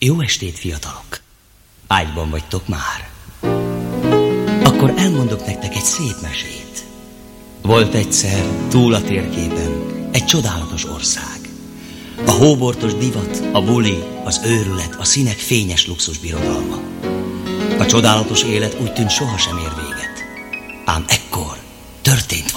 Jó estét, fiatalok! Ágyban vagytok már. Akkor elmondok nektek egy szép mesét. Volt egyszer túl a térképen egy csodálatos ország. A hóbortos divat, a buli, az őrület, a színek fényes luxus birodalma. A csodálatos élet úgy tűnt sohasem ér véget. Ám ekkor történt